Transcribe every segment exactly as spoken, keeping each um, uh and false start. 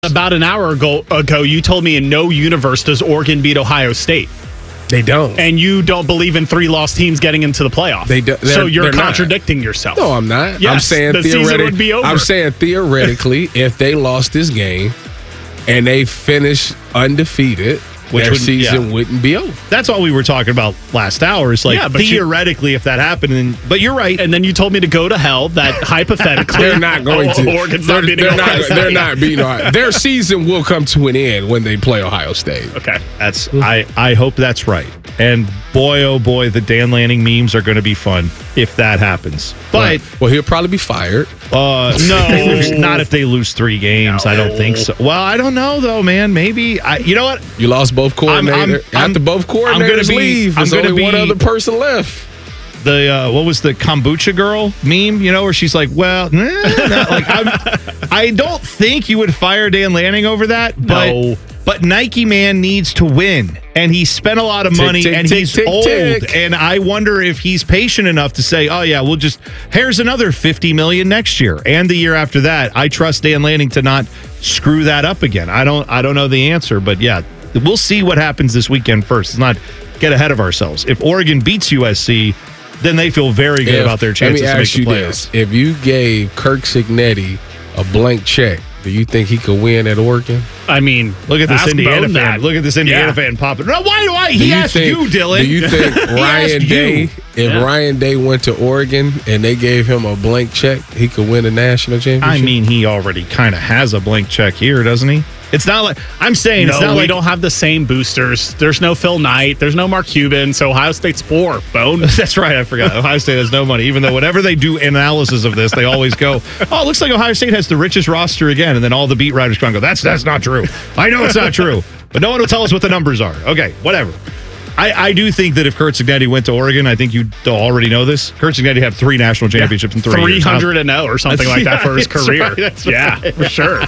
About an hour ago, ago, you told me in no universe does Oregon beat Ohio State. They don't. And you don't believe in three lost teams getting into the playoff. They do, so you're not. contradicting yourself. No, I'm not. Yes, I'm saying the season would be over. I'm saying theoretically, if they lost this game and they finish undefeated, Which their would, season yeah. wouldn't be over. That's all we were talking about last hour. Is like Yeah, but theoretically, if that happened, and, but you're right. And then you told me to go to hell. That hypothetically, They're not going oh, to. Oregon's they're, not beating they're Ohio not. State. They're not beating Ohio. Their season will come to an end when they play Ohio State. Okay, That's I. I hope that's right. And boy, oh boy, the Dan Lanning memes are going to be fun if that happens. But well, he'll probably be fired. uh, no, not if they lose three games. I don't think so. Well, I don't know though, man. Maybe I. You know what? You lost both coordinators. I'm- I'm- After both I'm gonna coordinators be- leave, I'm there's gonna only one be- other person left. The uh, what was the kombucha girl meme? You know, where she's like, "Well, eh, no, like I'm, I don't think you would fire Dan Lanning over that, but No. but Nike man needs to win, and he spent a lot of Tick, money, tick, and tick, he's tick, old, tick. and I wonder if he's patient enough to say, "Oh yeah, we'll just here's another fifty million next year and the year after that." I trust Dan Lanning to not screw that up again. I don't I don't know the answer, but yeah, we'll see what happens this weekend first. Let's not get ahead of ourselves. If Oregon beats U S C, then they feel very good If- about their chances let to me make ask the you playoffs. this. If you gave Kirk Cignetti a blank check, do you think he could win at Oregon? I mean, Look at this ask Indiana Bone fan. that. Look at this Indiana Yeah. fan popping. No, why do I? He Do you asked think- you, Dylan. Do you think He Ryan asked Day, you. if Yeah. Ryan Day went to Oregon and they gave him a blank check, he could win a national championship? I mean, he already kind of has a blank check here, doesn't he? It's not like I'm saying. no, it's not we like don't have the same boosters. There's no Phil Knight. There's no Mark Cuban. So Ohio State's four. Bone. That's right. I forgot. Ohio State has no money, even though whenever they do analysis of this, they always go, "Oh, it looks like Ohio State has the richest roster again." And then all the beat writers come and go, "That's that's not true. I know it's not true, but no one will tell us what the numbers are." Okay, whatever. I, I do think that if Kurt Cignetti went to Oregon, I think you already know this. Kurt Cignetti had three national championships in three three years. hundred and oh or something like that for his That's career. right, that's yeah, for sure.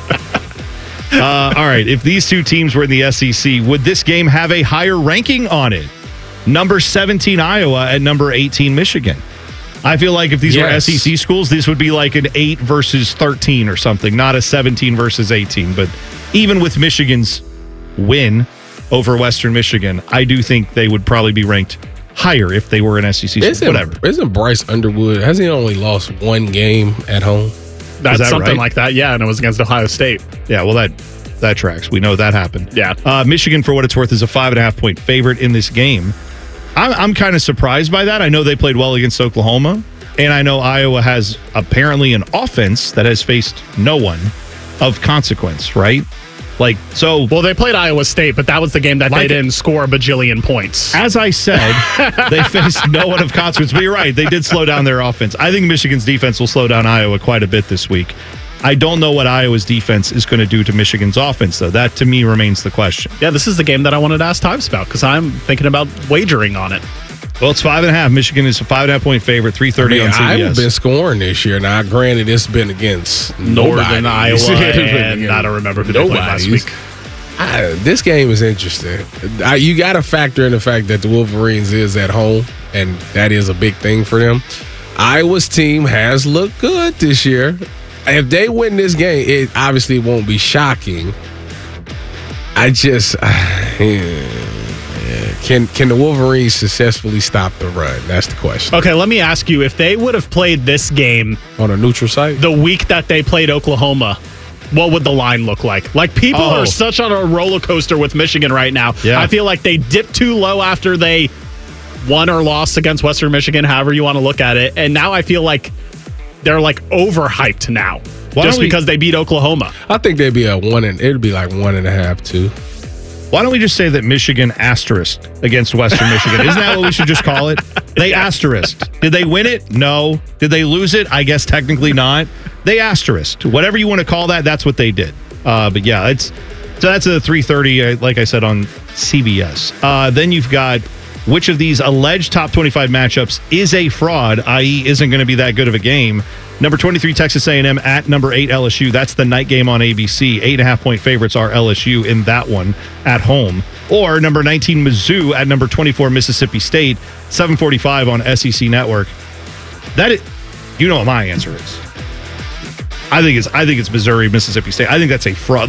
Uh, all right. If these two teams were in the S E C, would this game have a higher ranking on it? Number seventeen, Iowa, at number eighteen, Michigan. I feel like if these were Yes. S E C schools, this would be like an eight versus thirteen or something, not a seventeen versus eighteen. But even with Michigan's win over Western Michigan, I do think they would probably be ranked higher if they were an S E C school. Isn't, Whatever. Isn't Bryce Underwood, has he only lost one game at home? That's that something right? like that. Yeah, and it was against Ohio State. Yeah, well, that that tracks. We know that happened. Yeah. Uh, Michigan, for what it's worth, is a five and a half point favorite in this game. I'm, I'm kind of surprised by that. I know they played well against Oklahoma, and I know Iowa has apparently an offense that has faced no one of consequence, right? Like, so, Well, they played Iowa State, but that was the game that Like they it- didn't score a bajillion points. as I said, they faced no one of consequence. But you're right. They did slow down their offense. I think Michigan's defense will slow down Iowa quite a bit this week. I don't know what Iowa's defense is going to do to Michigan's offense, though. That, to me, remains the question. Yeah, this is the game that I wanted to ask Times about because I'm thinking about wagering on it. Well, it's five and a half. Michigan is a five and a half point favorite, three thirty I mean, on C B S. I've been scoring this year. Now, granted, it's been against Northern nobody. Iowa, It's been and against I don't remember who they played last nobody's. week. I, this game is interesting. I, you got to factor in the fact that the Wolverines is at home, and that is a big thing for them. Iowa's team has looked good this year. If they win this game, it obviously won't be shocking. I just can can the Wolverines successfully stop the run? That's the question. Okay, let me ask you, if they would have played this game On a neutral site, the week that they played Oklahoma, what would the line look like? Like, people Oh. are such on a roller coaster with Michigan right now. Yeah. I feel like they dipped too low after they won or lost against Western Michigan, however you want to look at it. And now I feel like they're like overhyped now Why just don't we- because they beat Oklahoma. I think they'd be a one and it'd be like one and a half, two. Why don't we just say that Michigan asterisked against Western Michigan? Isn't that what we should just call it? They asterisked. Did they win it? No. Did they lose it? I guess technically not. They asterisked. Whatever you want to call that, that's what they did. Uh, but yeah, it's so that's a three thirty, uh, like I said, on C B S. Uh, then you've got which of these alleged top twenty-five matchups is a fraud, that is isn't going to be that good of a game. Number twenty-three, Texas A and M at number eight, L S U. That's the night game on A B C. Eight and a half point favorites are L S U in that one at home. Or number nineteen, Mizzou at number twenty-four, Mississippi State. seven forty-five on S E C Network. That is, you know what my answer is. I think it's I think it's Missouri, Mississippi State. I think that's a fraud.